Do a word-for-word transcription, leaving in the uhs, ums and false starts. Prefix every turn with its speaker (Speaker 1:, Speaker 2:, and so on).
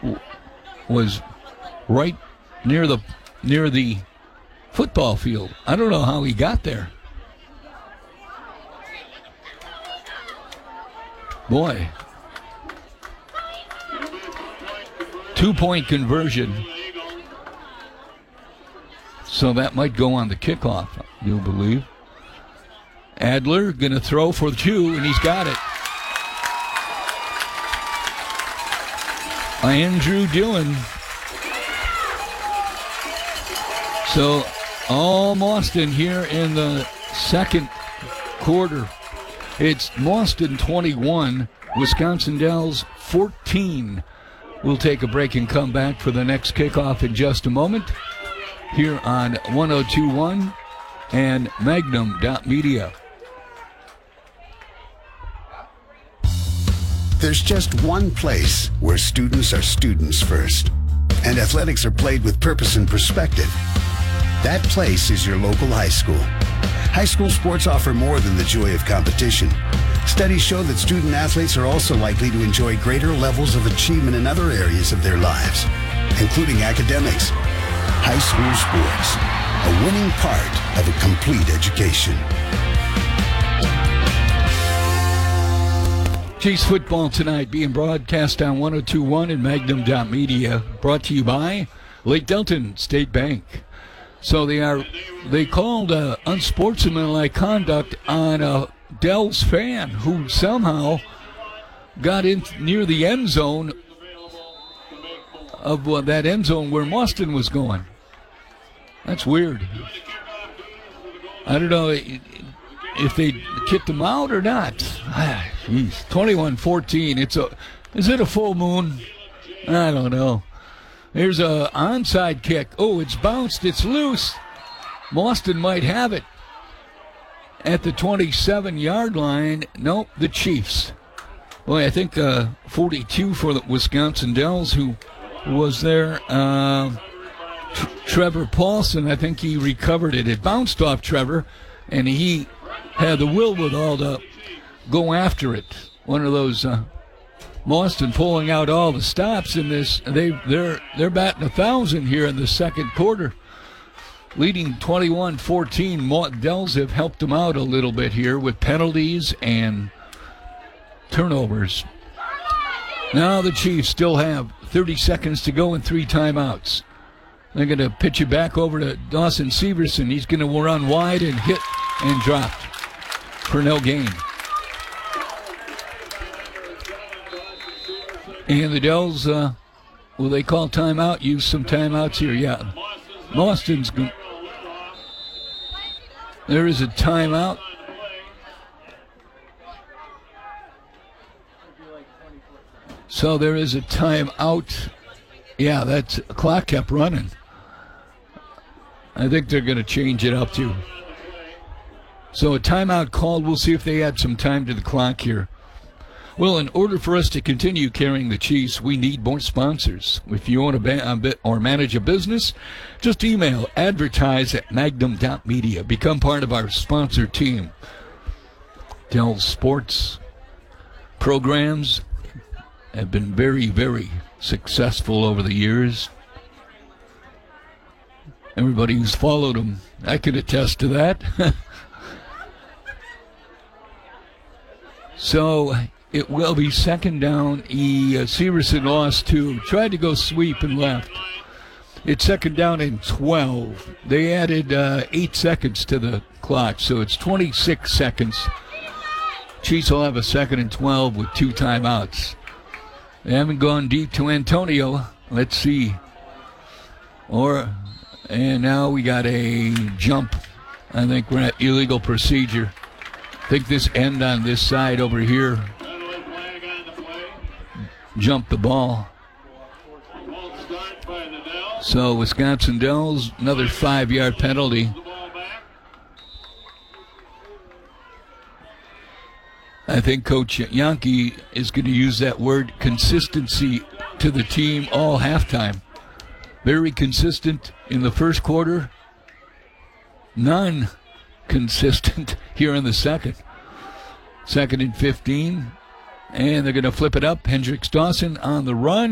Speaker 1: w- was right near the near the football field. I don't know how he got there. Boy. Two-point conversion. So that might go on the kickoff, you'll believe. Adler going to throw for two, and he's got it. Andrew Dillon. So all Mauston here in the second quarter. It's Mauston twenty-one, Wisconsin Dells fourteen. We'll take a break and come back for the next kickoff in just a moment here on one oh two point one and Magnum dot media.
Speaker 2: There's just one place where students are students first, and athletics are played with purpose and perspective. That place is your local high school. High school sports offer more than the joy of competition. Studies show that student athletes are also likely to enjoy greater levels of achievement in other areas of their lives, including academics. High school sports, a winning part of a complete education.
Speaker 1: Chiefs football tonight being broadcast on one oh two point one and Magnum dot media, brought to you by Lake Delton State Bank. So they are they called uh, unsportsmanlike conduct on a Dells fan who somehow got in near the end zone of uh, that end zone where Mauston was going. That's weird. I don't know if they kicked him out or not. Ah, jeez. twenty-one fourteen. It's a is it a full moon? I don't know. Here's a onside kick. Oh, it's bounced. It's loose. Mauston might have it at the twenty-seven-yard line. Nope, the Chiefs. Boy, I think uh, forty-two for the Wisconsin Dells, who was there. Uh, T- Trevor Paulson, I think he recovered it. It bounced off Trevor, and he had the wherewithal to go after it. One of those... Uh, Mauston pulling out all the stops in this. They they're they're batting a thousand here in the second quarter, leading twenty-one fourteen. Dells have helped them out a little bit here with penalties and turnovers. Now the Chiefs still have thirty seconds to go and three timeouts. They're going to pitch it back over to Dawson Severson. He's going to run wide and hit and drop for no gain. And the Dells, uh, will they call timeout? Use some timeouts here, yeah. Mauston's go- there is a timeout. So there is a timeout. Yeah, that clock kept running. I think they're going to change it up too. So a timeout called. We'll see if they add some time to the clock here. Well, in order for us to continue carrying the Chiefs, we need more sponsors. If you own a, ba- a bit or manage a business, just email advertise at magnum dot media. Become part of our sponsor team. Dells sports programs have been very, very successful over the years. Everybody who's followed them, I can attest to that. So it will be second down. He, uh, Severson lost two. Tried to go sweep and left. It's second down and twelve. They added uh, eight seconds to the clock, so it's twenty-six seconds. Chiefs will have a second and twelve with two timeouts. They haven't gone deep to Antonio. Let's see. Or, and now we got a jump. I think we're at illegal procedure. I think this end on this side over here jumped the ball. So Wisconsin Dells, another five-yard penalty. I think Coach Yankee is going to use that word consistency to the team all halftime. Very consistent in the first quarter. Non-consistent here in the second. Second and fifteen. And they're going to flip it up. Hendricks Dawson on the run.